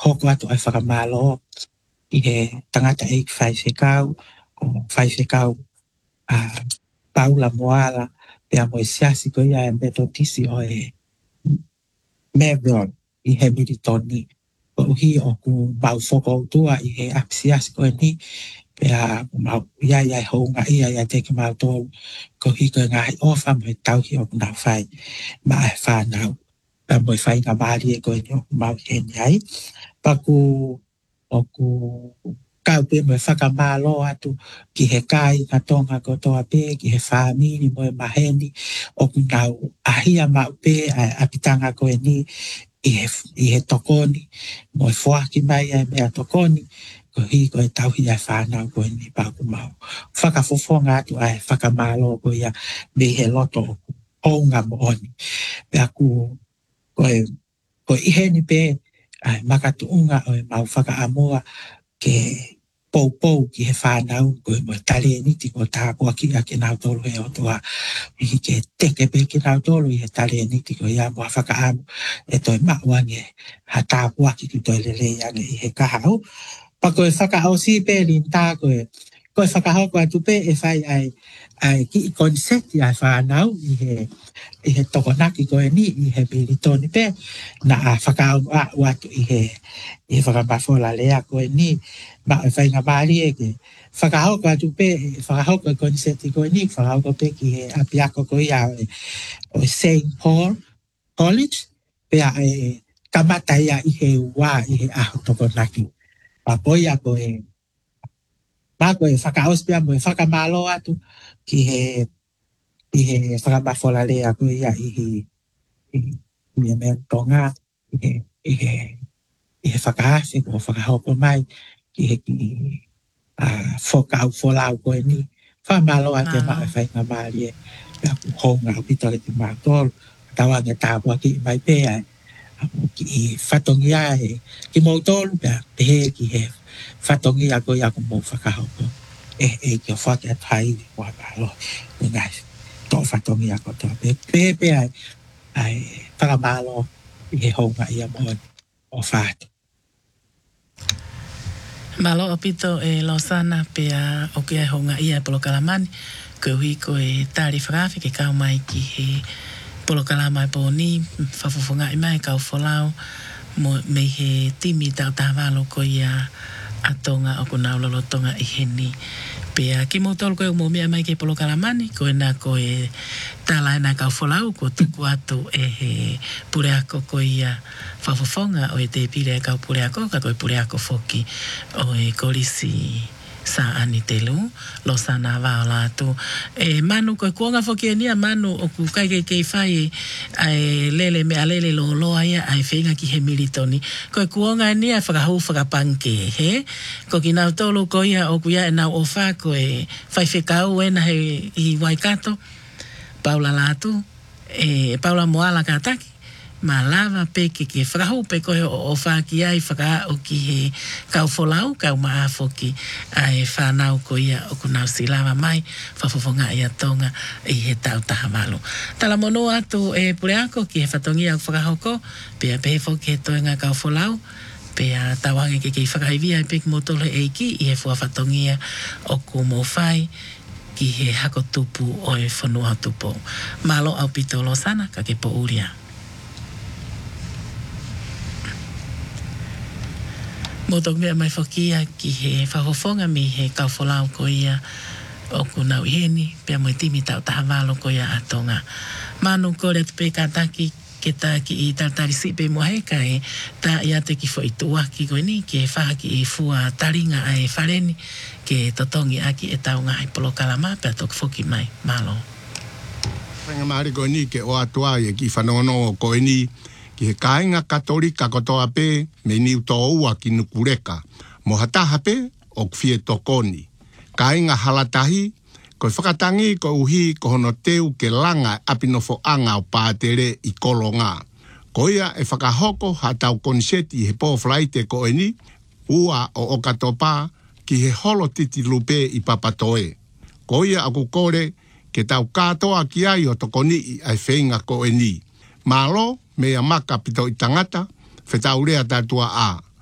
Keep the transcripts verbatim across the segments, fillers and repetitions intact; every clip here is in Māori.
hoko atu ai whakamalo i he tangata e whai se kau, o whai se kau a Paula Moala, pe a mo e siasi ko ia e metotisi o e Melbourne i he militoni. O uhi o ku mau whoko tua i he apsiasi ko e ni, pe a mau ia ia e hounga ia ia teke mau tōru, ko hi ko ngai ofa mo e tauhi o kuna whai, ma e whanau. Pa mo e whai ngā maari e ko e ni o mau he ni ai. Pa ku o ku kau pe mo e whakamalo atu ki he kai ka tonga ko toa pe, ki he whamini mo e maheni, o ku nau ahia mau pe a apitanga ko e ni i he, i he tokoni, mo e whoaki mai e mea tokoni, ko hi ko e tauhi ai whanau ko e ni pa ku mau. Whakafofonga atu ai whakamalo ko ia me he loto o ku hounga mo oni. Pe aku ko e, ko ihe ni pe ai makatu unga o e mau whakaamoa ke pou pou ki he whanau ko e mo tale e niti ko tā kua ki a ke nau tolu he o toa i ke teke pe ki nau tolu i he tale e niti ko ia mua whakaamu e toi mauange ha tā kua ki ki toi lele iange i he kahau. Pa ko e whakao si pe rin tā ko e ko e whakahau ko atu pe e whai ai ai ki i konseti ai whanau i he i he tokonaki ko e ni i he militoni pe na a whakao a watu i he i he whakamafola lea ko e ni ma e whai ngā maari e ke whakahau ko atu pe whakahau ko e konseti ko e ni whakahau ko pe ki he apiako ko ia o e, o e Saint Paul College pe a e kamata ia i he wā i he aho tokonaki pa poia ko e pa ko e whakaos pia mo e whakamalo atu ki he i he whakamafola lea ko ia i he i he mea tonga i he i he i he whakaase ko whakahoko mai ki he ki a whokau wholau ko e ni whamalo a te maa e whainga maari e pia ku honga o pito le te maa tolu tawange tāpua ki mai pēa ki whatongi a e ki mou tolu pia te he ki he whatongi a ko ia ko mou whakahoko e e ki o whake a tai kua malo ko ngai tō whatongi a ko tō pe pe pe ai ai whakamalo i he honga ia mo o whātu. Malo opito e Lausana pe a o ke ai honga ia polo kalamani ko hui ko e tari whakawhi ke kau mai ki he polo kalamai po ni whafufunga i mai kau wholau mo me he timi tau tāwalo ko ia atonga o ko naulolo tonga i he ni pe a ki mo tolu ko e mo mea mai ke polo kalamani ko e na ko e tala e na kau wholau ko tuku atu e he pureako ko ia whafufonga o e te pire kau pureako ka ko e pureako foki o e kolisi sa ani te lu lo sana wala tu e manu ko kuanga foki e nia manu o ku kai ke ke fai ai lele me alele lo lo ai ai fenga ki he militoni ko kuanga nia whakahu whakapanke he ko ki nau tolu ko ia o ku ia na o fa ko e fai whekau e na he i Waikato Paula Latu e Paula Moala kataki ma lava pe ke ke whakahu pe koe o, o whaki ai whaka o ki he kau wholau, kau maa foki ai whanau ko ia o kunau si lava mai whawhawhonga ia tonga i he tau taha malu. Tala mono atu e pureako ki he whatongi au whakahoko pe a pe foki he toenga kau wholau pe a tawange ke ke whakahiwia i pe ki motole e ki i he fua whatongia o ku mo whai ki he hako tupu o e whanua tupu. Malo au pito Lausana ka ke po uria. Motok mea mai whakia ki he whahofonga mi he kau wholau ko ia o kunau iheni, pia mo timi tau taha walo ko ia atonga. Manu kore te pe kataki ke ta ki i tartari sipe mo heka e ta ia te ki fo i tuaki ko ni ke whaha ki i fua taringa ai whareni ke totongi aki e tau ngai polo kalama pia tok foki mai malo. Whenga maari ko ni ke o atua e ki whanono ko ni ki he kāinga katolika kotoa pe me niu tō ua ki nukureka. Mo hataha pe o kwhie tokoni. Kāinga halatahi, ko whakatangi ko uhi ko hono teu ke langa apinofo anga o pātere i kolonga. Ko ia e whakahoko hatau konseti he pōwhlaite ko eni, ua o okatopa ki he holo titi lupe i papatoe. Ko ia aku kore ke tau kātoa ki ai o tokoni i ai whenga ko eni. Malo, mea maka pito i tangata, whetaurea tātua a.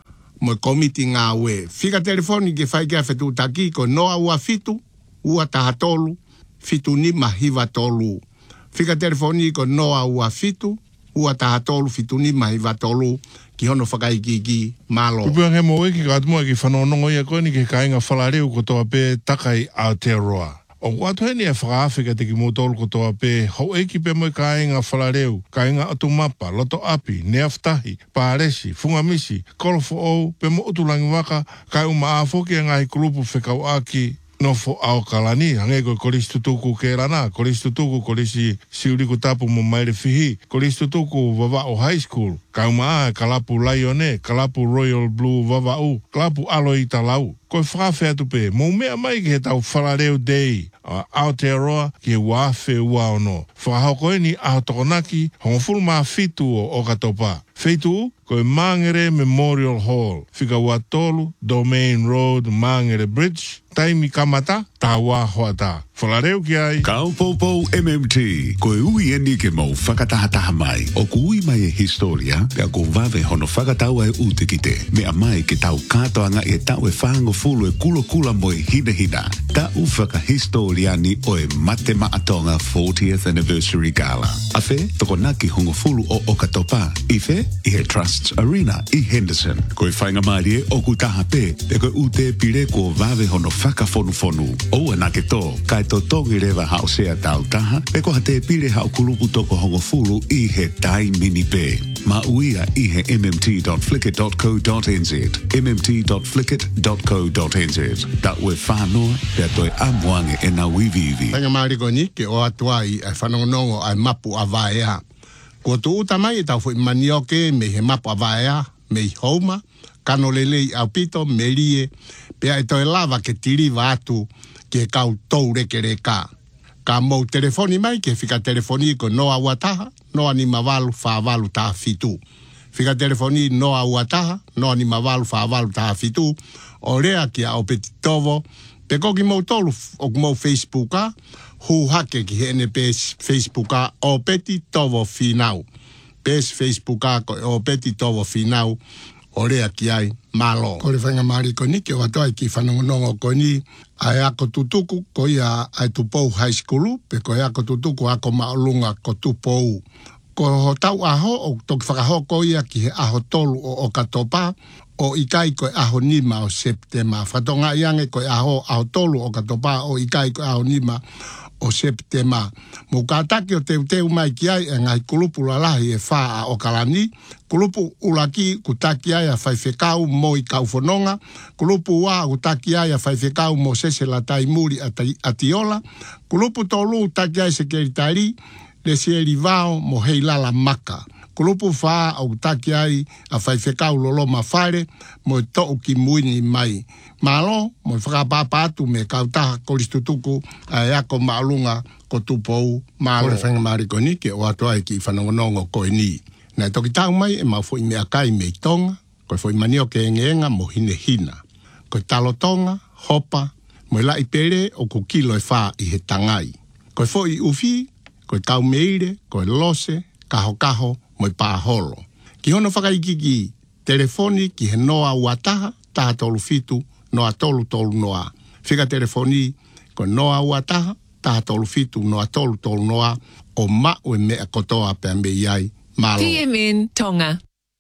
mo komiti ngā ue. Whika telefoni ke whai kia whetu taki ko noa ua fitu, ua taha tolu, fitu ni mahiwa tolu. Whika telefoni ko noa ua fitu, ua taha tolu, fitu ni mahiwa tolu, ki hono whakaiki ki malo. Kupua nge mo eki ka atumua ki whanonongo ia koe ni ke kainga whalareu ko toa pē takai Aotearoa. O watu heni e whakaawhika te ki mōtolu ko toa pē, hau eki pē moi kainga whalareu, kainga atumapa, loto api, neaftahi, pāresi, fungamisi, kolofo ou, pē mo utulangi waka, kai uma āwhoki a ngai kulupu whekau aki, nofo ao kalani, hange ko kolisi tutuku ke rana, kolisi tutuku kolisi siuriku tapu mo maire fihi, kolisi tutuku vava o high school, kauma a kalapu Laione, kalapu Royal Blue vava u, kalapu Aloi Talau. Koe whakawhea tupe, mō mea mai ki he tau whalareo dei, a Aotearoa ki he wāwhe ua ono. Whakahau koe ni aho tokonaki, hongofuru maa fitu o Okatopa. Feitu, koe Mangere Memorial Hall, whika ua tolu, Domain Road, Mangere Bridge, taimi kamata, tā wā hoata. Whalareo ki ai. Kaupopou M M T, koe ui eni ke mau whakatahataha mai, o ku ui mai e historia, pia ko vave hono whakataua e ute ki te, mea mai ke tau katoanga e tau e whango fulu e kulo kula mo e hina hina, ta u whakahistoriani o e mate maatonga fortieth Anniversary Gala. Afe, toko naki hongo fulu o Okatopa, ife, i he Trusts Arena i Henderson. Koe whainga maari e oku taha pe, pe koe ute pire ko vave hono whakafonu fonu. Oua nake tō, kai tō tongi rewa hao sea tau taha, pe ko hate pire hao kulupu toko hongo fulu i he tai mini pe. Ma uia i he m m t dot flickr dot co dot n z, m m t dot flickr dot co dot n z. Ta ue whanoa, pe toi amuange e na wivivi. Whainga maari ko ni, ke o atua i ai whanongonongo ai mapu a vaea. Ko tu uta mai e tau fui manioke me he mapu a vaea, me i houma, kano lelei au pito, me rie, pea e toi lava ke tiri atu ke kau tau reke reka. Ka mou telefoni mai ke whika telefoni ko noa uataha, noa ni mawalu whawalu taha fitu. Whika telefoni noa uataha, noa ni mawalu whawalu taha fitu, o rea ki a o peti tovo, pe koki mou tolu o mou Facebooka, hu hake ki hene pes Facebooka o peti tovo finau. Pes Facebooka ko o peti tovo finau, o rea ki ai malo. Ko le whainga maari ko ni, ke o atoa ki whanongonongo ko ni, ai ako tutuku ko ia ai tupou high school, pe ko ia ako tutuku ako maolunga ko tupou. Ko ho tau aho, o toki whakaho ko ia ki he aho tolu o Okatopa, o ikai ko aho nima o Septema. Whatonga iange ko aho aho tolu o Okatopa, o ikai ko aho nima o Septema. Mo kātaki o teu teu mai ki ai e ngai kulupu lalahi e wha a Okalani, kulupu ulaki kutaki ai a whaiwhekau mo i kauwhanonga, kulupu wā kutaki ai a whaiwhekau mo sese la taimuri a Tiola, kulupu tolu taki ai se keritari, le sieri vao mo hei lala maka. Kulupu wha au taki ai a whaiwhekau lolo mawhare mo i to'u ki muini mai. Malo, mo i whakapapatu me kautaha koristutuku a eako maalunga ko tupou malo. Kore whenga mariko ni ke o atoa ki whanongonongo koe ni. Nai toki tau mai e mau fo i mea kai me i tonga, koe fo i manio ke engenga mo hine hina. Koe talo tonga, hopa, mo i lai pere o ku kilo e wha i he tangai. Koe fo i ufi, koe tau meire, koe lose, kaho kaho, mo i pāholo. Ki hono whakaiki ki telefoni ki he noa uataha, taha tolu fitu, noa tolu tolu noa. Whika telefoni ko noa uataha, taha tolu fitu, noa tolu tolu noa, o mau e mea kotoa pe me iai malo. T M N Tonga.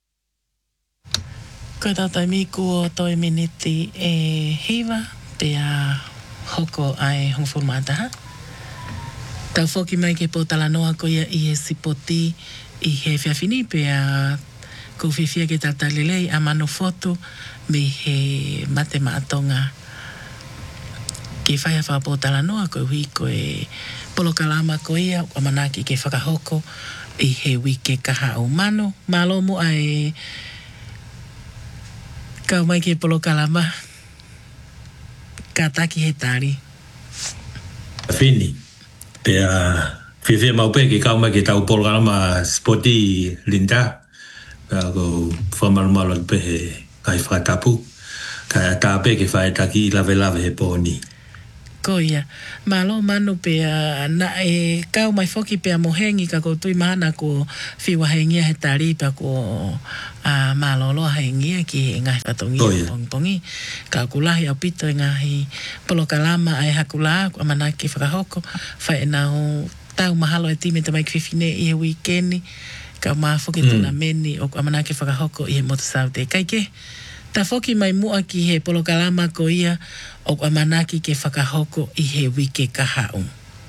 Ko tata miku o toi miniti e hiwa, te a hoko ai hongformataha. Tau whoki mai ke potala noa ko ia i he sipoti i he whiawhini pe a ko whiwhia ke tata lelei a mano foto me he mate maatonga. Ke whai a whapotala noa ko hui ko e polokalama ko ia a manaki ke whakahoko i he wike kaha o mano. Malo mo ai kau mai ke polokalama ka taki he tari. Fini. Pea whiwhia mau pe ke kau mai ke tau polokalama spoti linda. Pea ko whamarumalo pe he kai whakatapu. Kai tā pe ke whae taki lawe lawe he pōni. Ko ia. Malo manu pea na e kau mai foki pea mohengi ka ko tui mana ko fiwa hengia he taripa ko a malolo hengia ki ngai fatongi pongpongi. Ka kulahi au pito ngai polokalama ai hakula ko amanaki whakahoko whae nao tau mahalo e time te mai kwhifine i he weekendi ka maa foki tuna meni o amanaki whakahoko i he motasau te kaike. Ta foki mai mua ki he polokalama ko ia o amanaki ke whakahoko i he wike kahau.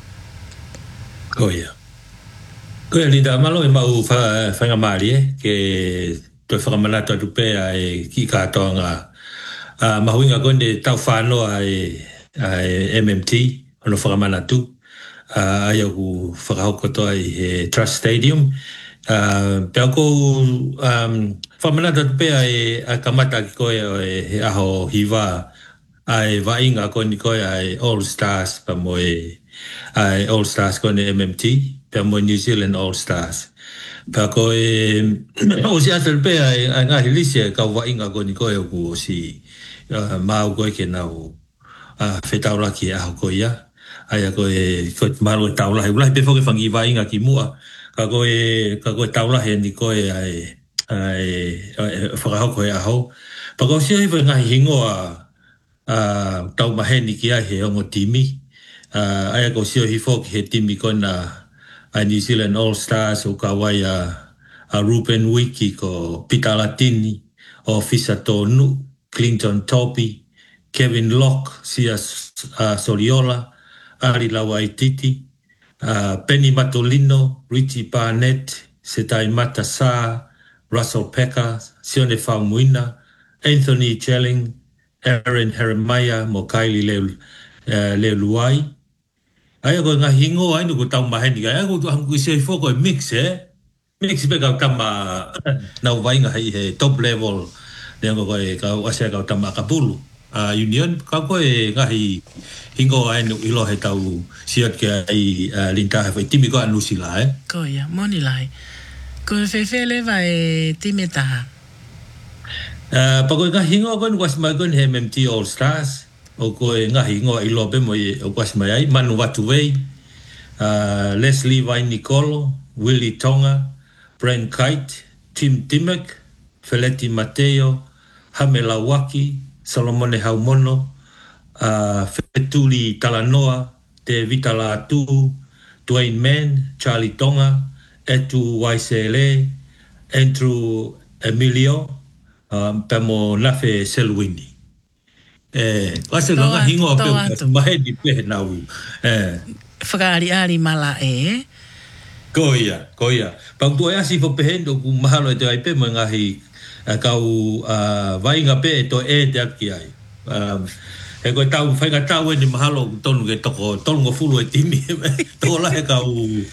Ko ia. Ko ia Linda, malo e mau whangamari e, ke toi whakamanata tupea e ki katoa ngā uh, mahuinga konde tau whanoa e, e M M T, ono whakamanatu, uh, ai au whakahoko toa i he Trust Stadium. Uh, pea ko um, whamanata tupea e a kamata ki koe o e aho hiva ai vainga ko ni koe ai All Stars pa mo e ai All Stars ko ni M M T pa mo New Zealand All Stars pa ko e o si atel pe ai nga hilisia ka vainga ko ni koe ku si uh, mau koe ke nau uh, fetaula ki a ko ia ai ko e ko malo taula ulai pe fo ke fangi vainga ki mua ka ko e ka ko taula he ni koe ai ai whakahoko e aho pa ko si ai nga hingo a Uh, tau maheni ki ai he ongo timi. Uh, ai ako sio hifo ki he timi kona a New Zealand All Stars o kawai a, a Ruben Wiki ko Peter Latini o Fisa Tonu, Clinton Topi, Kevin Locke, Sia uh, Soriola, Ari Lawaititi, uh, Penny Matolino, Richie Barnett, Setai Matasa, Russell Pecker, Sione Faumuina, Anthony Chelling, Aaron Jeremiah mo Kylie Leu uh, Leuai. Ai ko nga hingo ai no ko tau maheni ai ko ang ko sei foko mix eh. Mix be ka tama na vai nga he top level ne ko ko ka asa ka tama ka bulu. A union ka ko e nga hi hingo ai no ilo he tau siat ke ai linta he timi ko anu sila eh. Ko ia moni lai. Ko fe fe le vai timeta. Uh, Pagoi nga hingo kon was mai kon he M M T All Stars o ko nga hingo i lobe mo o was mai ai Manu Watuwei, uh, Leslie Vai Nicolo, Willie Tonga, Brent Kite, Tim Timek, Feleti Mateo, Hamela Waki, Solomone Haumono, uh, Fetuli Talanoa, Te Vitala Atu, Dwayne Mann, Charlie Tonga, Etu Waisele, Andrew Emilio, Um, pemo nafe Selwini. Eh, wase nga hingo pe mahedi pe nau. Eh. Whakaari ari mala e. Koia, koia. Pang tu asi fo pehendo ku mahalo te ai pe mo ngahi kau vai nga pe to e te aki ai. Um, e ko tau fai nga tau ni mahalo tonu ke toko tonu fulu e timi. To la e kau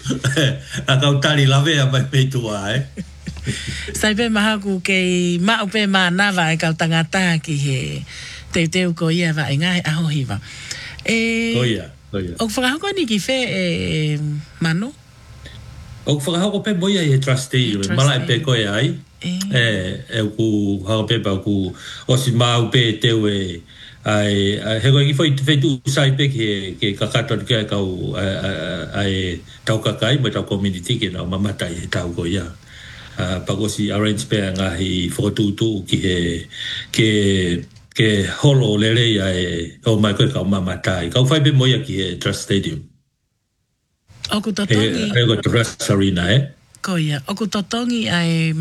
a kau tali lave a mai pe tu ai. Sai pe maha ku ke mau pe ma nava e kau tangata ki he te te ko ia va ngai a ho hiva. E Koia, koia. O whakahoko ni ki fe e manu? O whakahoko pe boia e Trust Stadium, mala e pe koe ai. E, e ku hao pe pa ku o si mau pe teu e ai he koe ki foi fe tu sai pe ke ke kakato ke kau ai tau kakai mo tau community ke na mamatai e tau ko ia. Uh, pagosi arrange pe nga hi fotutu ki he ke ke holo lele ya e o mai ko ka mama tai ka fai be moya ki he Trust Stadium o ku totongi e go Trust Arena eh ko ia o ku totongi ai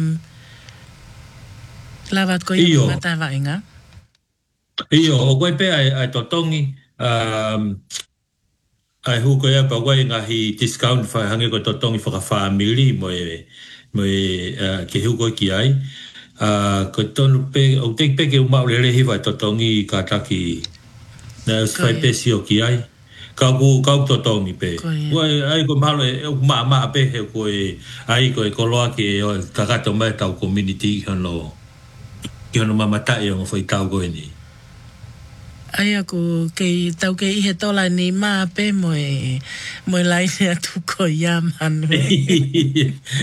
lavat ko ia mata va inga io o ko pe ai ai totongi um ai hu ko ia pa ko nga hi discount fa hange ko totongi fa family mo e mo uh, ke hu ko ki ai uh, ko tonu pe o te pe ke uma le le hiva totongi ka taki na sai pe si o ki ai ka ku ka totongi pe wa ai ko malo e ma ma pe he ko ai ko ko lo ki o takato mai tau community hono ki hono mama tai o foi tau ko ni ai ako ke tau ke ihe tola ni ma pe mo e mo lai se atu ko ia manu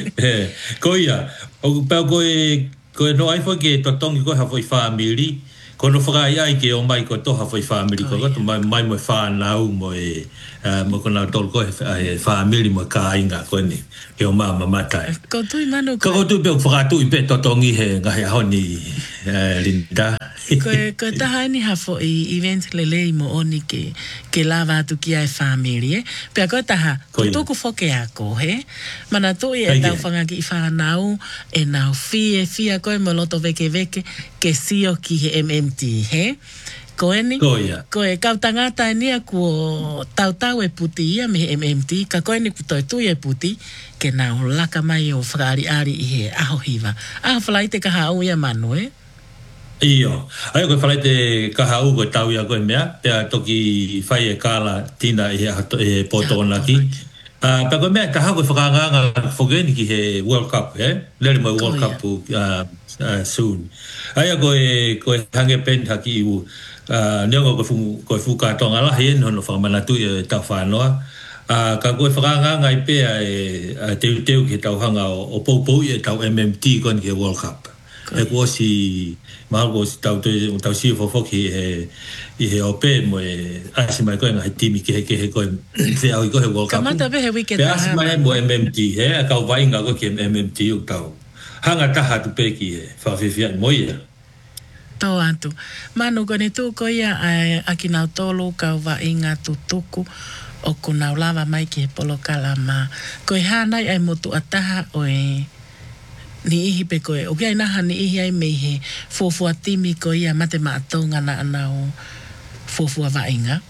ko ia o pe ko e ko no ai foi ke totongi ko ha foi family kono whakai ai ke o mai ko toha whai whaamiri ko kato mai mai mo whanau mo e mo kona tolu ko e whaamiri mo ka inga ko ni ke o maa mamatai. Ko tui manu ko. Ko tui pe o whakatui pe totongi he ngahi ahoni Linda. Ko ko taha ni hafo i event lele i mo oni ke ke lava atu ki ai whaamiri e. Pea ko taha, ko tuku whoke ako he. Mana tui e tau whangaki i whanau e nau fie fia koe mo loto veke veke ke sio ki he M M T he. Ko e ni? Ko ia. Ko e kautangata e nia kua tau tau e puti ia me M M T. Ka koe ni kutoi tui e puti ke nau laka mai o whakaari ari i he aho hiva. Aho whalai te kaha au ia manu e? Iyo. Ai koe whalai te kaha au koe tau ia koe mea. Pea toki whai e kala tina i he potona ki. Uh, Pea koe mea taha koe whakanganga whogeni ki he World Cup he. Lere mo World Cup uh, uh, soon. Ai koe koe hange pen haki iu. Uh, Niongo koe fu koe fu katonga la hien hono whakamanatu e tau whanoa. Uh, ka koe whakanganga i pea e teu teu ki tau hanga o, o poupou e tau M M T kon ki World Cup. E kua si maho si tau tau si fofoki e i he ope mo e asi mai koe ngahi timi ki he ke he koe te au i koe World Cup. Kamata be he wicket. Pe asi mai mo M M T he a kau wainga koe ki M M T u tau. Hanga taha tu pe ki he whawhiwhian mo ia. Tō atu. Manu kone tū ko ia a ki nau tolu kau wa inga tutuku o ku nau lava mai ki he polo kalama. Koe hānai ai motu ataha o e ni ihi pe koe. O kia inaha ni ihi ai mei he fōfua timi ko ia mate maatonga na anau fōfua wa inga.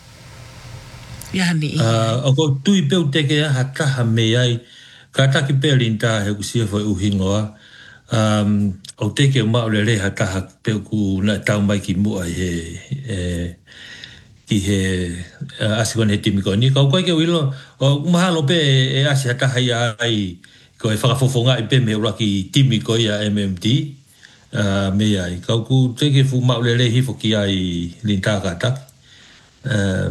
Ia ni ihi. Uh, o ko tui peu teke aha taha mei ai ka taki pe rinta he kusia fo uhingoa. Um, o teke o mao le reha taha peu ku na tau mai ki mua he e, ki he uh, asikon he timiko ni kau koe ke wilo o mahalo pe e, e asi hataha ia ai ko e whakafofonga i pe me ura ki timiko ia M M T uh, me ai kau ku teke fu mao le rehi fo ki ai lintaka taki uh,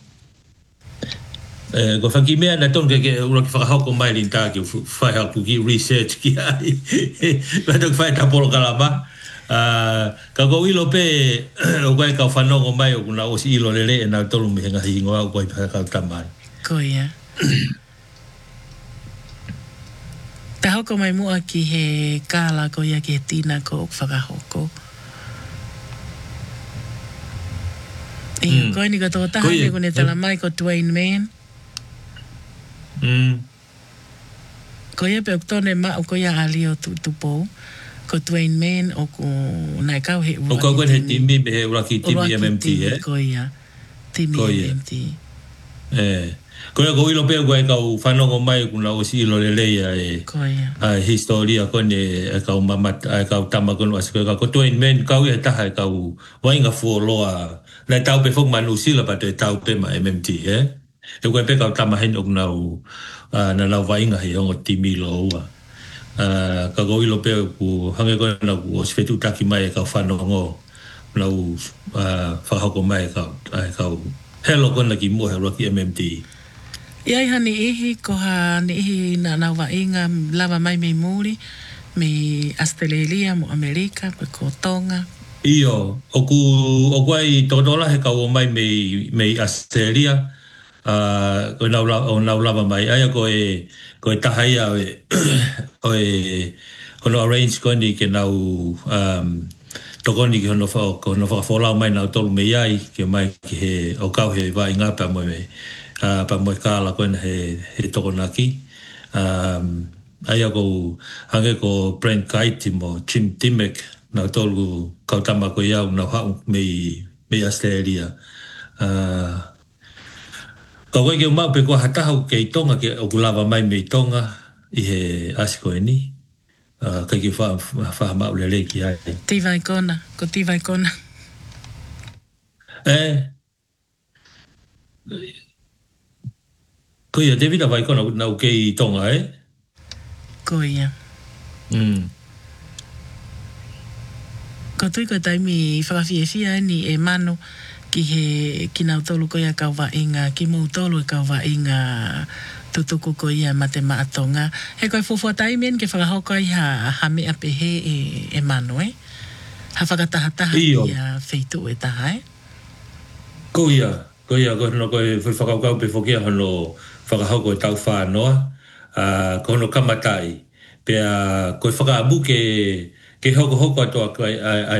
Eh, ko whaki mea na tonu ke ke ura ki whakahauko mai rinta ki whai haku ki research ki ai. Pētok whai taporo kalama. Uh, ka ko ilo pe o koe kau whanongo mai o kuna osi ilo lere e nau tolu me henga hingoa o koe whakau tamai. Ko ia. Ta hoko mai mua ki he kāla ko ia ki he tina ko o whakahoko. Inga koe ni ka tō taha ni kone tala mai ko Dwayne Man. Mm. Ko ia pe oktone ma o ko ia alio tu tupo ko Dwayne Man o ko nai kau he o ko he timi be he uraki timi M M T eh ko ia timi M M T eh ko ia ko ilo pe ko kau whanongo mai kuna o si ilo le leia e ko ia a historia ko ne kau mamat kau tama ko as ko ko Dwayne Man kau ia taha kau wainga fo loa na tau pe fok manu sila pa te tau pe ma M M T eh e koe pe kau tama hen ok nau uh, na lau wainga he ongo timi lo ua. Uh, ka go ilo pe ku hange koe na ku o sifetu taki mai e kau whanongo nau uh, whahoko mai e kau, uh, kau helo kona ki mua he roki M M T. Iai hani ihi ko ha ni ihi na nau wainga lava mai mei muri me Australia mo Amerika pe ko Tonga. Iyo, o ku o kuai totola he kau o mai mei, mei Australia uh, ko nau, o nau lava mai aia ko e ko e tahaia o e o e hono arrange ko ni ke nau um, tokoni ki hono wha ko hono whakawholau mai nau tolu me iai ke mai ki he o kau he vai ngā pa moe me uh, pa moe kāla ko he, he tokonaki um, aia ko hange ko Brent Kaiti mo Jim Timek nau tolu kautama ko iau nau hau me, me Australia uh, ka koe ke umau pe kua hatahau ke i tonga ke o kulava mai me i tonga i he asiko e ni. Uh, kai ki wha, wha mau le le ki ai. Tivai kona, ko tivai kona. Eh. Ko ia David vai kona nau ke i tonga eh? Ko ia. Mm. Ko tui ko taimi whakawhiewhia ni e manu ki he ki nau tolu ko ia kau wa inga, ki mou tolu e kau wa inga tutuku ko ia mate maatonga. He koe fufua taimen ke whakahoko i ha, ha mea pehe e, e manu eh. ha whakatahataha ia wheitu e taha e. Ko ia, ko ia, ko hono koe whakakau pe whokia hono whakahoko e tau whānoa, ko hono kamatai, pea koe whakaabu ke ke hoko hoko atoa koe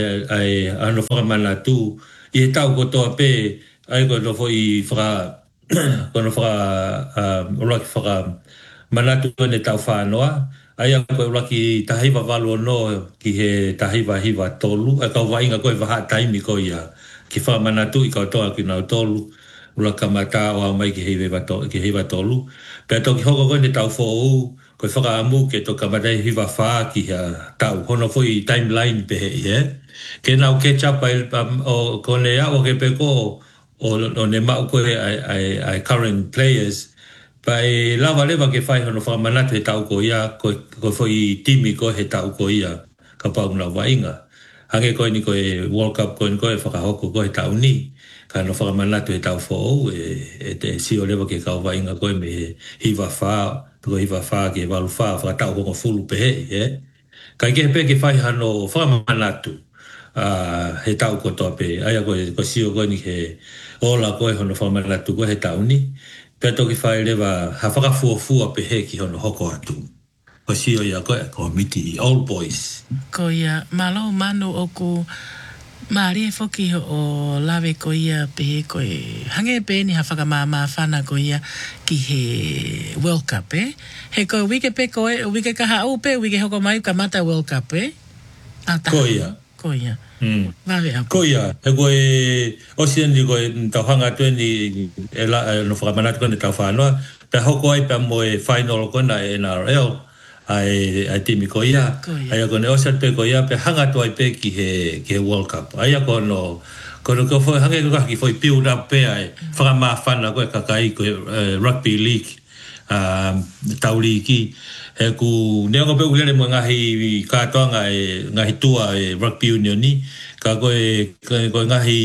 ai ano whakamana tū, i he tau kotoa pe, ai koe no i whaka, kono whaka, uraki whaka manatu ne tau whānoa, ai a koe uraki tahiwa walo no ki he tahiwa hiwa tolu, a kau wainga koe waha taimi koe ia, ki wha manatu i kautoa ki nau tolu, uraka mata o mai ki hiwa tolu, pea toki hoko koe ne tau whou, koe whakaamu ke toka madai hiwa wha ki ha tau, hono fwoi timeline pe he, yeah? Ke nau catch up ai, um, o kone a o ke peko, o, o ne mau koe ai, ai, ai current players, pa e lava lewa ke whai hono whakamanatu he tau ko ia, koe, koe fwoi timi ko he tau ko ia, ka pau na wainga. Hange koe ni koe World Cup koe ni koe whakahoko koe tau ni, ka no whakamanatu he tau whou, e, e te sio lewa ke kau wainga koe me he hiwa wha, ko hiwa wha ke walu wha, whakatau kongo fulu pe he, eh? Kai ke pe ke whai hano whakamanatu, uh, he tau kotoa pe, aia koe, ko sio koe ni he ola koe hono whakamanatu koe he tau ni, pe toki whai lewa ha whakafuafua pe he ki hono hoko atu. Ko sio ia koe, ko miti, old boys. Ko ia, malo manu oku, maari e whoki o lawe ko ia pe ko e hange pe ni ha whakamama whana ko ia ki he World Cup, eh? He ko wike pe ko e, wike kaha au pe, wike hoko mai ka mata World Cup, eh? Ko ia. Ko ia. Mm. Wawe au. Ko ia. He ko e, osian ni ko e tau hanga tue ni, e la, no whakamanatu ko ni tau whanoa, pe hoko ai pe mo e final ko na N R L, ai ai timi ko ia, ai ko ne osa pe ko ia pe hanga to ai pe ki he ki he World Cup, ai ko no ko no ko foi hanga ko ki foi build up pe ai fra ma fana ko ka kai ko rugby league um tauri ki he ku ne ko pe ulele mo ngahi ka to ngai ngahi tua e rugby union ni ka ko ko ngahi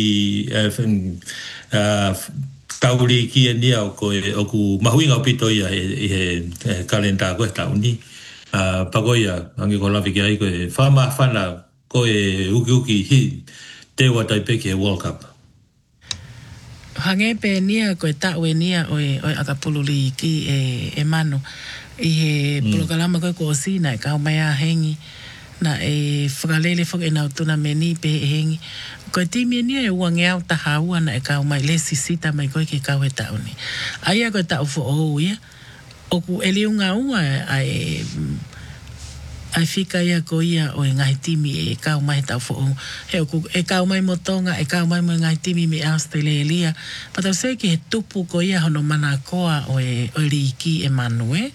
uh tauri ki ni au ko o ku mahuinga pito ia e kalenda ko tauni. Uh, pagoia, angi ko lawi ki ai ko e whama whana ko e uki uki hi te wa taipe ki e World Cup. Hange pe nia ko e tau e nia o e, o e akapululi ki e, e manu i he mm. polokalama ko e ko osina e kau mai a hengi na e whakalele whaka e nau tuna me ni pe e hengi ko e timi e nia e ua ngeau taha ua na e kau mai le sisita mai ko e ke kau e tau ni aia ko e tau fo o ia oku eliunga ua ai ai fika ia ko ia o e ngai timi e kau mai tau fo he oku e kau mai motonga e kau mai mo ngai timi me Australia patau se ki he tupu ko ia hono mana koa o e o riki e manue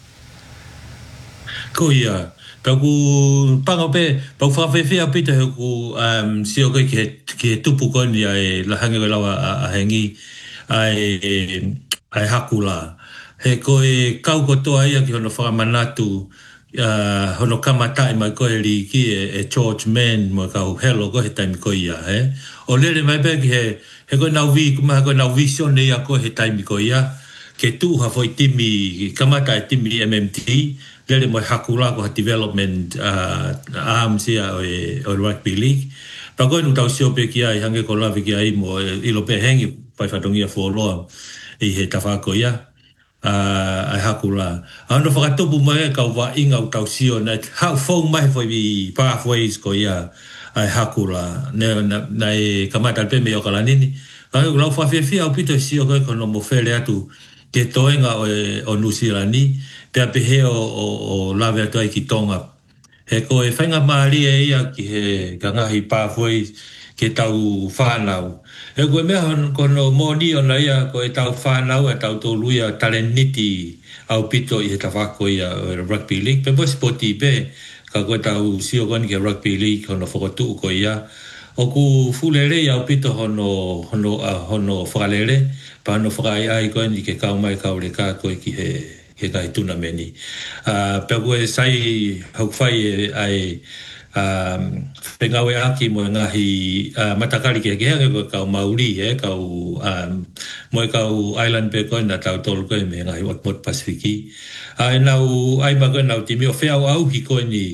ko ia taku pango pe pau fa fe fe apita he ku um sio ko ki ki tupu ko ni ai la hange lawa a hengi ai ai hakula he ko e kau kotoa ia ki hono whakamanatu uh, hono kamatai mai ko e riki e, e George Mann mo kau helo ko he taimi ko ia he o lere mai pe ki he he ko nau vi kuma he ko nau vision ne ia ko he taimi ko ia ke tu ha foi timi kamatai timi M M T lere mo hakula ko development uh, arms ia o, e, o rugby league pa ko nu tau sio pe ki ai hange ko lavi ki ai mo i lo pe hengi pai whatongia fōloa i he tawhako ia uh, ai hakula. Ano whakatopu mai ka wa inga u tau sio na hau fau mai foi i pathways ko ia ai hakula. Ne na, na e kamata pe me o kala nini. Ka u lau whawhiawhia au pito sio koe kono mo whele atu ke toenga o, o Nusirani te apehe o, o, o lawe atu ai ki Tonga. He ko e whainga maari e ia ki he kangahi pathways ke tau whanau. E koe mea kono mōni o na ia ko e tau whanau e tau tōlu ia taleniti au pito i he tawhako ia o rugby league. Pe po spoti pe ka koe tau sio koni ke rugby league hono whakotu ko ia. O ku fulere au pito hono, hono, uh, hono whakalere pa hono whakai ai koni ke kau mai kaure ka koe ki he he kai tuna meni. Uh, pe koe sai haukwhai ai um pengawe aki mo ngahi uh, matakari ke ke ko ka Maori e ka um mo ka island pe ko na tau tol ko me ngahi wat mot Pasifiki ai nau ai ma ko nau timi o fea au hi ko ni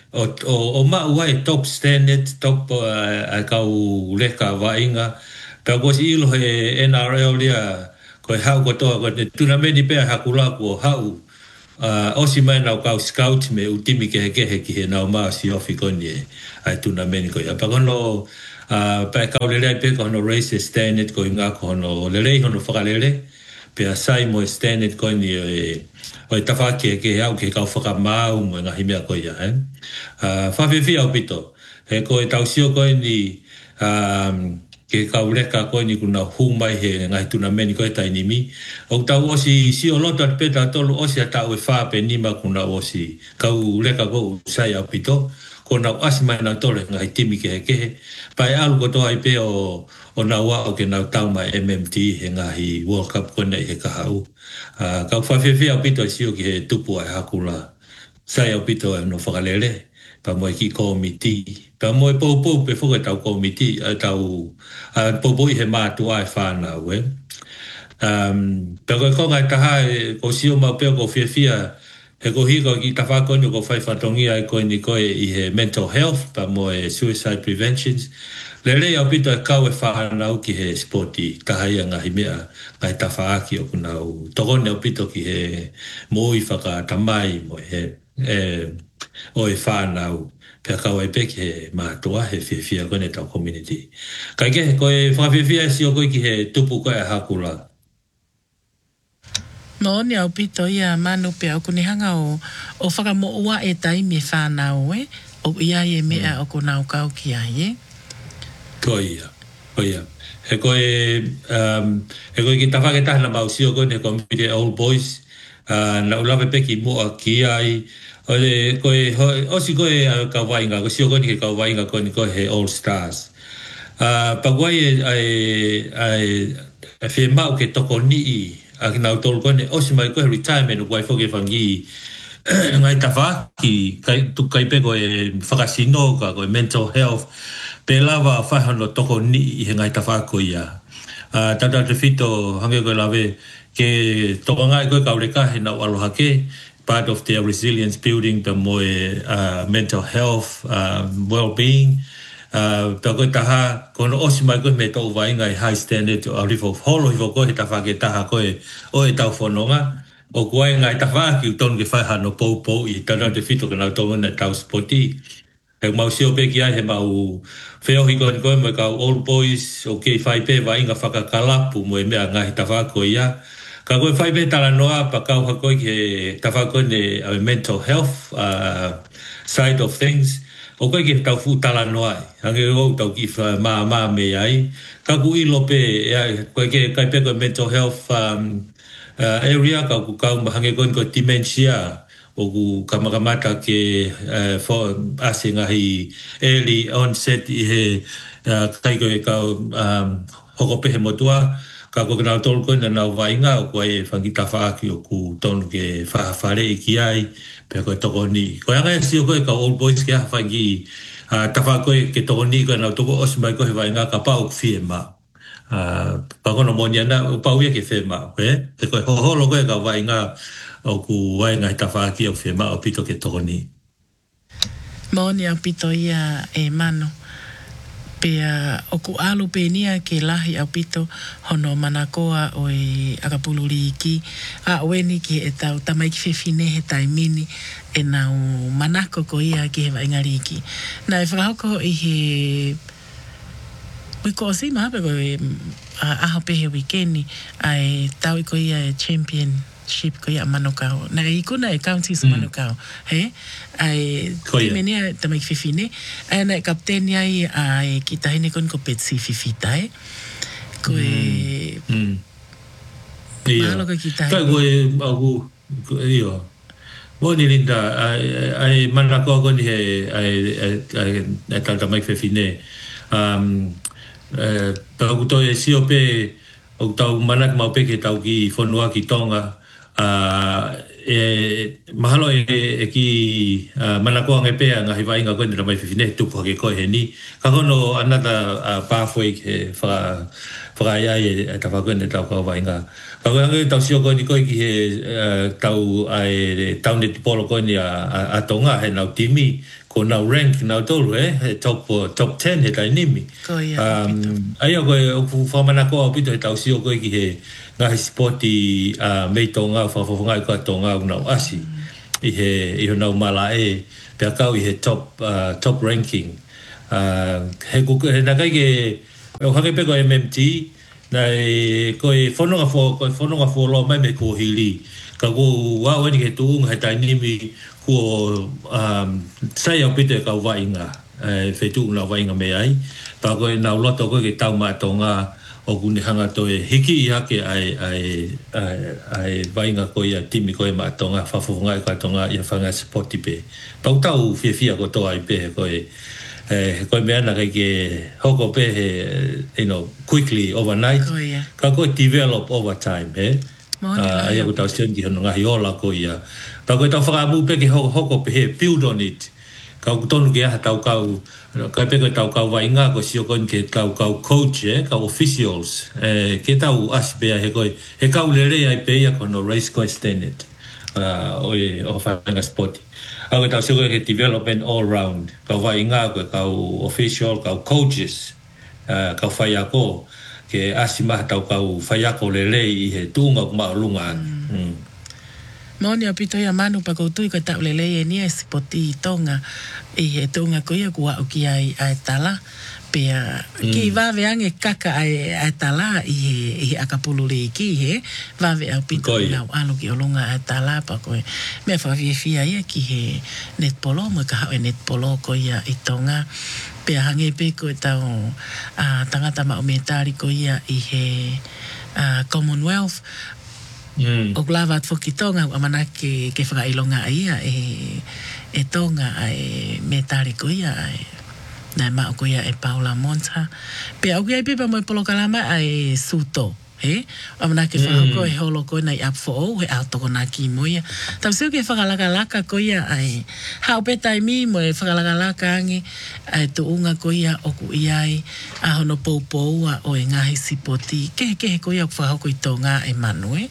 o o o ma uai top standard top a kau leka vainga pe ko si ilo he N R L dia ko hau ko to ko tuna me ni pe hakula ko hau a o si mai na kau scout me utimi ke ke he ki na ma si ofi ko ni ai tuna me ni ko ya pa kono a pe kau le le pe kono race standard ko nga kono le le kono fakalele pe sai mo standard ko ni e o tafa ke ke au ke ka foka mau mo nga himia ko ya eh ah fa fi fi au pito e ko e tau sio ko ni um ke ka ule ka ko ni kuna hu mai he nga tuna meni ko tai ni mi o tau o si si o loto pe ta tolu o si ta o fa pe ni ma kuna o si ka ule ka ko sai au pito ko na asma na tole nga timi ke ke pa alu ko to ai pe o o na wa o ke na tau mai M M T he nga hi World Cup ko nei he ka hau a ka fa fe fe apito si o ke tupu ai hakula sai apito no fakalele pa mo ki komiti pa mo po po pe fo ka komiti a tau a po po he ma tu ai fa na we um pe ko ko ga ta ko si o ma pe ko fe fe he ko hi ko ki ta fa ko ni ko fa fa tongi ai ko ni ko i he mental health pa mo suicide preventions lele ya pito ka we fa na ki he sporti ka hai nga hi mea ka ta fa ki o kuna u to ne pito ki he mo i fa ka tamai mo he e o i fa na u pe ka we pe ki ma to he fi fi ko ne ta community ka ke ko e fa fi fi si o ko ki he tupu ko e hakula no ni au pito ia manu pe au kuni hanga o o whaka mo ua e tai me whanau e o ia e mea o kuna au kau ki ai e ko ia ko ia he ko e um he ko ki tafa ke tahna mau sio ko ne community old boys uh, na ulave pe ki mo ki ai o le ko e o si ko e ka wainga ko sio ko ni ka wainga ko ni ko he all stars uh, pa wai ai ai e fe mau ke toko ni a ki nau tolu kone o si mai koe retirement o wai foke whangi ngai tafa ki kai, tu kai pe koe whakasino ka koe mental health pe lava whaihano toko ni i he ngai tafa koe ia uh, tata te whito hange koe lawe ke toko ngai koe kaureka he nau aloha ke part of their resilience building pe moe uh, mental health uh, well-being Uh, pe koe taha, kono osi mai koe me tau wainga i high standard o rifo holo hifo koe ta whake taha koe o e tau whanonga o koe ngai ta whaki u tonu ke whaiha no pou pou i tana te whito ka nau tau na tau spoti he mau sio pe ki ai he mau wheohi koe ni koe mo kau old boys o kei whai pe wainga whakakalapu mo e mea ngai ta whako ia ka koe whai pe tala noa pa kau ha koe ke ta whako ne uh, mental health uh, side of things o koe ke tau fu tala noai hange o tau ki ma ma me ai ka ku ilo pe koe ke kai pe ko mental health um, uh, area ka ku ka hange ko ko dementia o ku kamakamata ke uh, for asinga hi early onset i he uh, kai ko ka um, hoko pe he motua ka ko na tol ko na na vainga o koe fangita fa ki o ku tonu ke fa fare ki ai pe ko toko ni ko anga si ko ka old boys ke fa gi a tafa ko ke toko ni ko na toko os mai ko he vai nga ka pa o fiema a pa ko no monia na pa u ke fiema pe te ko ho ho lo ko ka vai nga o ku vai nga tafa ki o fiema o pito ke toko ni monia pito ia e mano pe o ku alu pe nia ke lahi au pito hono manakoa o e akapuluri ki a weni ki e tau tamai ki fefine he taimini e nau manako ko ia ki he vaingari ki na e whakahoko i he wiko o si mahape ko e aho pe he wikeni a e tau i ko ia e championship ko ia manokao na i kuna e counties mm. manokao he ai timenia tamai fifine ana kapteni ai ai kita hine kon ko petsi fifita e ko e mm malo ko kita ka ko e au io boni linda ai ai manako ko ni he ai ai ta tamai fifine um eh pa ko to e si ope o tau manak mau pe ke tau ki fonua ki tonga a e mahalo e, e ki uh, manako ang epea nga hiwai nga koe nila mai fifine tupu hake koe he ni ka kono another uh, pathway ke whaka whaka iai e tawa koe nila tau kawai nga ka koe hangi tau sio koe ni koe ki he uh, tau ai tau ne tipolo koe ni a, a, a tonga he nau timi ko na rank na tolu eh top top ten he tai nimi um ayo ko fu fa mana ko pito tau si ko ki he nga sporti a me tonga fa fa nga ko tonga na asi i he i na mala e pe ka i he top uh, top ranking uh, he ko he na kai ke o ha ke pe ko M M T na ko e fono nga fo ko fono nga fo lo mai me ko hili ka ko wa wa ni ke tu nga tai nimi ko um sai au pite ka wa inga e fe tu na wa inga me ai pa ko na lo to ko ke tau ma tonga o kuni hanga to e hiki ia ke ai ai ai ai vainga ko ia timi ko e matonga fafonga ko tonga ia fanga sporti pe pa utau fie fie ko to ai pe ko e eh ko me ana ke hoko pe you know quickly overnight ka ko develop over time eh ai ko tau sen ki no nga hiola ko ia pa ko tau fanga mu pe ke hoko pe build on it ka ko tonu ke ha tau ka ka pe ko tau ka wa inga ko sio kon ke ka ka coach eh ka officials eh ke tau asbe he ko he ka ulere ai pe ya ko no race ko standard uh o o fa nga sport a ko tau sio ke development all round ka wa inga ko ka official ka coaches uh ka fa ya ko ke asima tau ka fa ya ko lele i he tunga ma lunga mm Moni apito ya manu pa koutu ka ta lele ni sporti tonga e tonga ko ia kwa o ki ai ai tala pe ki va veang e kaka ai ai tala i i akapulu le ki he va ve apito na alo ki olonga ai tala pa ko me fa vi fi ai ki he net polo mo ka net polo ko ia i tonga pe hange pe ko ta a tangata ma o metari ko ia i he Commonwealth Mm. O glava foki tonga o mana ke ke whakailonga ia e e tonga e me tari ko ia e na ma ko ia e Paula Monta pe au ia pepa mo polo kalama e suto he o mana ke whaka ko e holo ko nei up for o e auto ko na ki mo ia tau se ke whakalaka laka ko ia e hau pe tai mi mo e whakalaka laka angi e tu unga ko ia o ku ia e a hono pou pou o e ngahi sipoti ke ke ko ia whaka ko i tonga e manue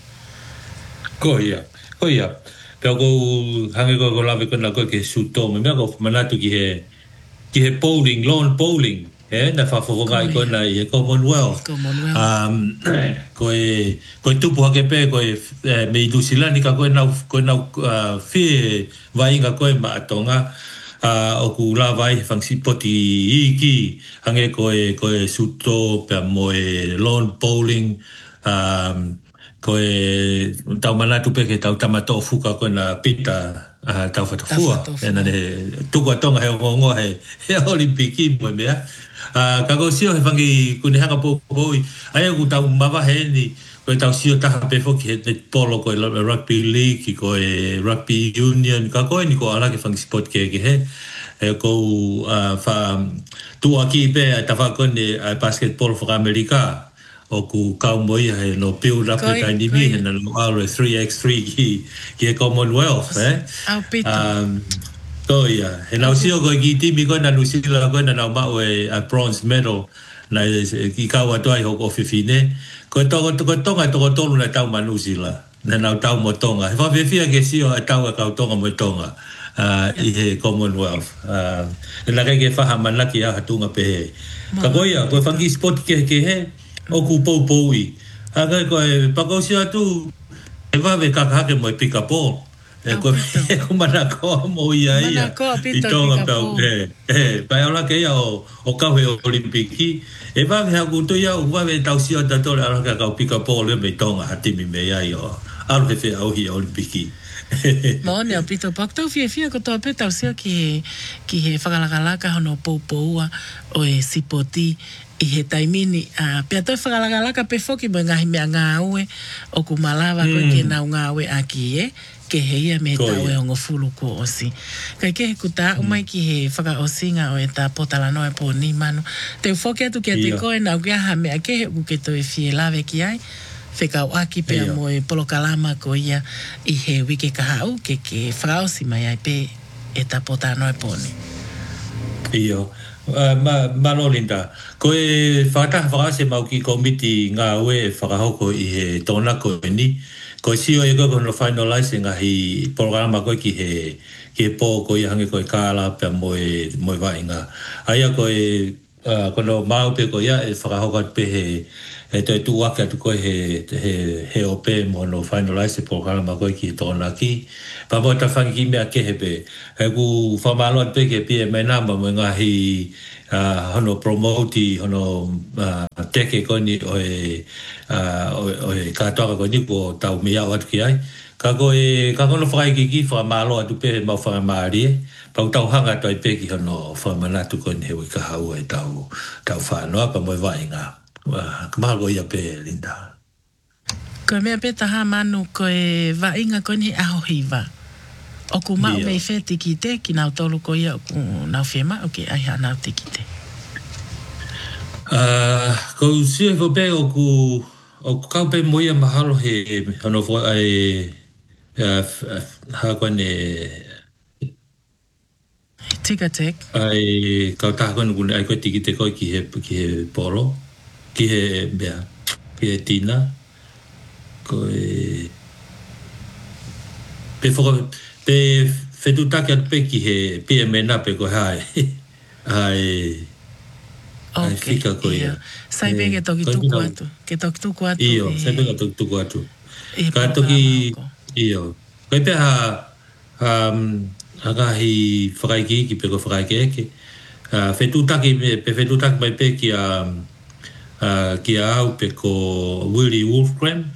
ko ia ko ia pe ko hange ko ko lave ko na ko ke suto me me ko manatu ki he ki he bowling lawn bowling eh na fa fo ga ko na e Commonwealth um ko e ko tu po ke pe ko me du silani ka ko na ko na fi vai ga ko ma tonga a o ku la vai fang si poti iki hange ko e ko e suto pe mo e lawn bowling um ko e tau manatu pe ke tau tamato fuka ko na pita uh, tau fatafua e na ne tuku atonga he ngongo he he olimpiki mo mea uh, kako sio he fangi kune hanga po poi ai ku tau mava he ni ko tau sio taha pe foki he polo ko e rugby league ko e rugby union kako ni ko ala ke fangi sport ke ke he e ko uh, fa tu aki pe tafa ko ni basketball for America o ku kaumoi he no build up the kind of me and no R three by three ki ki Commonwealth eh um ko ia he na sio ko ki timi ko na lusila ko na na ma we a bronze medal na ki ka wa toi ho ko fifine ko to ko to tonga to ko tolu na tau manusila na na tau mo tonga fa fifia ke sio a tau ka tonga mo tonga uh i he Commonwealth uh na ke ke fa hamana ki a hatunga pe ka ko ia ko fangi sport ke ke he o ku pou pou i aga ko e pakosia tu e va ve ka ke mo pika po e ko ko mana ko mo ia ia i tonga pa e e pa ola ke ia o o ka ve olimpiki e va ve ku to ia o va ve tau sia ta to la ka ka pika po le me tonga hati mi me ia yo al fe au hi olimpiki Mone a pito pakto fie fie ko to pe tau sia ki ki he whakalakalaka hono pou pou o e sipoti i he taimini a pe to whakalakalaka pe foki mo ngahi mea ngā ue o ku malawa ko ke nau ngā ue aki e ke he ia me tau e ongo fulu ko osi kai ke he kuta umai ki he whaka osinga o e ta potalano e po ni manu te foki atu ke te koe nau kia ha mea ke he u ke to e fie lawe ki ai whekau aki pe mo e polo kalama ko ia i he wike kahau ke ke whakaosi mai ai pe e ta potano e poni. Iyo. ma malo linda ko e fata fara se mau ki komiti nga we fara hoko i he tona ko ni ko si o e ko no finalizing a hi programa ko ki he ki po ko i hange ko kala pe mo e mo va inga aya ko e ko no mau pe ko ya e fara hoko pe he e te tu waka tu ko he he he o pe mo no finalize programa ko ki tona ki pa mo ta fangi me ke he pe e ku fa malo pe ke pe me na mo nga hi uh hono promote hono uh teke ko ni o e uh o e ka to ko ni ko tau me ya wat ki ai ka ko e ka ko no fai ki ki fa malo tu pe mo fa mari pa tau hanga to pe ki hono fa mana tu ko ni we ka hau e tau tau fa no pa mo vai nga wa ka go ya pe linda ko me pe ta ha manu ko e va inga ko ni a hiva o ku ma me fe tikite ki na tolu ko ia ku na fema o ke ai ha na tikite ah ko si vo pe o ku o ka pe mo ia mahalo he no vo ai ha ko ne tika tek ai ka ta ko ngu ai ko tikite ko ki he ki he poro ki he bea ki he tina ko e pe fo pe fetuta ke pe ki he pe mena pe ko hai ai ai fika ko ia sai be ke toki tu kwatu ke toki tu kwatu io sai be ke toki tu kwatu ka toki io ko pe ha um aga hi fraiki ki pe ko fraiki ke fetuta ki pe fetuta pe pe ki a ki a au pe ko Willie Wolfgram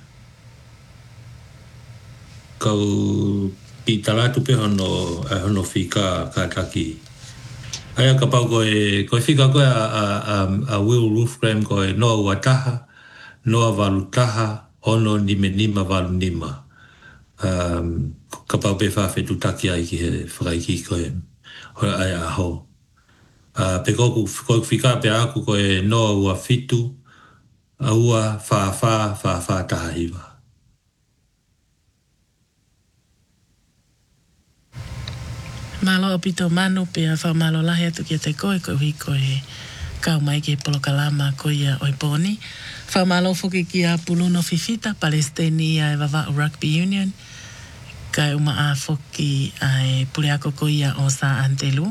ko pi talatu pe hono hono fika ka taki aya ka pau ko e ko fika ko a a a Will Wolfram ko e no wataha no valutaha ono ni menima valunima um ka pau pe fa fe tutaki ai ki he fraiki ko e ho aya ho a pe ko ko fika pe aku ko e no wa fitu a ua fa fa fa fa tahiva malo pito manu pe a fa malo la tu ki te ko ko hi ko e ka mai ki polo kalama ko ia oi poni fa malo foki ki a puluno fifita Palestina e va rugby union ka uma a foki ai puliako ko ia o sa antelu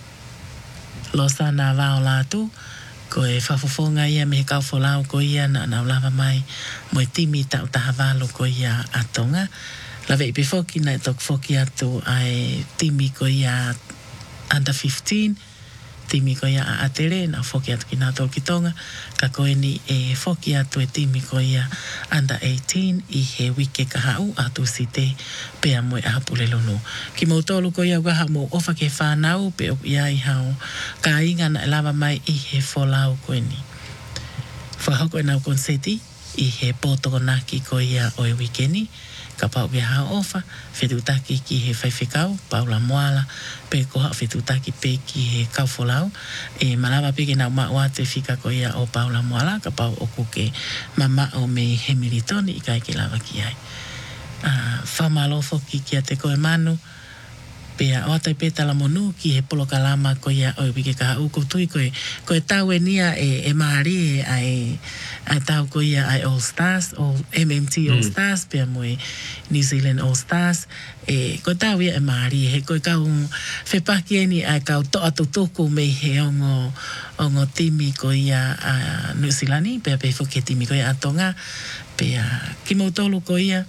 lo sa na va o la tu ko e fa fofonga ia me ka folau ko ia na na lava mai mo timi ta ta valo ko ia atonga la vei pe foki na tok foki atu ai timi ko ia under fifteen timi ko ia a atere na foki atu kina to kitonga ka ko ni e foki atu e timi ko ia under eighteen i he wike ka hau atu site pe a mo a pulelonu ki mo tolu ko ia ga mo ofa ke fa nau pe o ia i hau ka inga na lava mai i he folau ko ni fa hoko na konseti i he poto na ki ko ia o e wikeni ka pau be ha ofa fetutaki ki he faifekau paula moala pe ko ha fetutaki pe ki he kau folau e malava pe ke na ma wate fika ko ia o paula moala ka pau o kuke mama o me he militoni i kai ki lava ki ai a fa malo fo ki ki te ko e manu pe a ota pe tala monu ki he polo kalama ko ia o bike ka u ko tui ko ko tau e nia e e mari ai a tau ko ia ai All Stars o M M T All Stars pe mo New Zealand All Stars e ko tau ia e mari he ko ka un fe pa ki ni ai ka to atu to ko me he ongo ongo timi ko ia a New Zealand pe pe fo ke timi ko ia atonga pe a ki mo tolu ko ia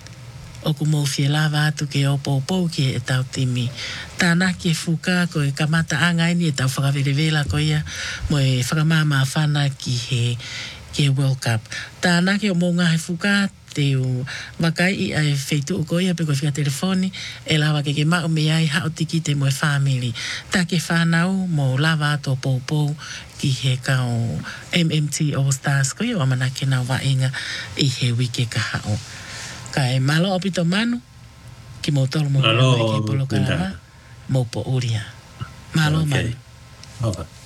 o ku mo fielava atu ke o popo ki e tau timi. Tāna ki e fuka ko e kamata anga ini e tau whakaverevela ko ia mo e whakamama whana ki he, ki he World Cup. Tāna ki o mo ngā he fuka te o wakai i ai feitu o ko ia pe ko whika telefoni e lawa ke ke mao me ai hao tiki te mo e family. Tā ke whanau mo lava atu o popo ki he kao M M T All Stars ko ia wamana ke nau wainga i he wike ka hao. Kai malo opito manu ki mo tolo mo malo ki polo kalama mo po uria malo okay. manu Okay.